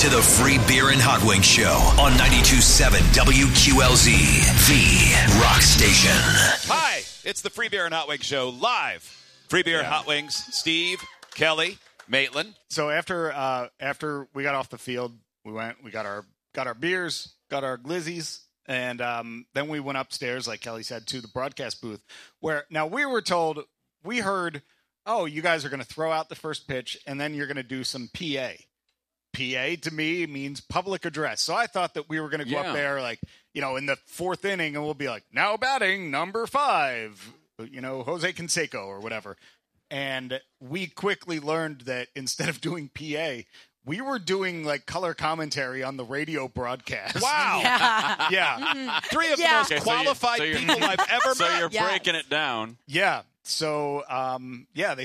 to the Free Beer and Hot Wings Show on 92.7 WQLZ, the rock station. Hi, it's the Free Beer and Hot Wings Show live. Free Beer and Hot Wings, Steve, Kelly, Maitland. So after we got off the field, we got our beers, got our glizzies, and then we went upstairs, like Kelly said, to the broadcast booth, where now we heard, oh, you guys are going to throw out the first pitch, and then you're going to do some PA. PA to me means public address. So I thought that we were going to go up there, like, in the fourth inning, and we'll be like, now batting number 5, Jose Canseco or whatever. And we quickly learned that instead of doing PA, we were doing like color commentary on the radio broadcast. Wow. Yeah. 3 of the most qualified people I've ever met. So you're breaking it down. Yeah. So, they